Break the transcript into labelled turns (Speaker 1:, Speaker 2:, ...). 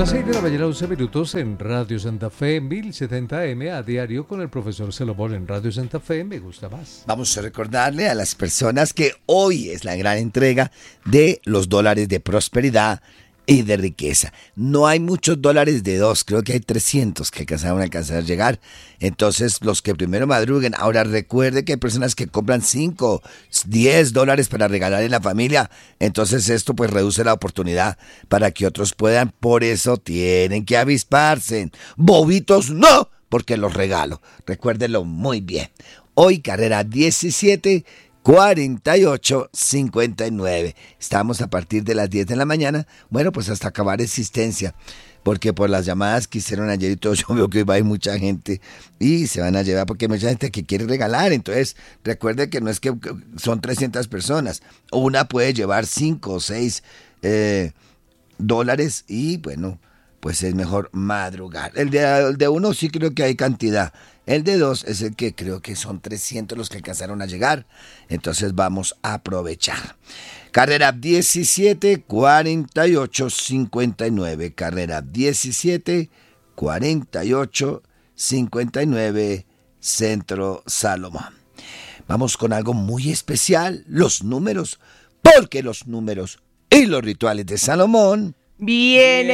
Speaker 1: Las 6 de la mañana, 11 minutos en Radio Santa Fe, 1070M a diario con el profesor Salomón en Radio Santa Fe. Me gusta más.
Speaker 2: Vamos a recordarle a las personas que hoy es la gran entrega de los dólares de prosperidad y de riqueza. No hay muchos dólares de dos, creo que hay 300 que alcanzar a llegar. Entonces, los que primero madruguen. Ahora recuerde que hay personas que compran 5, 10 dólares para regalar en la familia. Entonces esto pues reduce la oportunidad para que otros puedan. Por eso tienen que avisparse. Bobitos no, porque los regalo. Recuérdenlo muy bien. Hoy carrera 17:48:59. Estamos a partir de las 10 de la mañana. Bueno, pues hasta acabar existencia. Porque por las llamadas que hicieron ayer y todo, yo veo que hoy va a ir mucha gente y se van a llevar porque hay mucha gente que quiere regalar. Entonces, recuerde que no es que son 300 personas. Una puede llevar 5 o 6 dólares y bueno, pues es mejor madrugar. El de uno sí creo que hay cantidad. El de dos es el que creo que son 300 los que alcanzaron a llegar. Entonces vamos a aprovechar. Carrera 17:48:59. Carrera 17:48:59. Centro Salomón. Vamos con algo muy especial. Los números. Porque los números y los rituales de Salomón
Speaker 3: vienen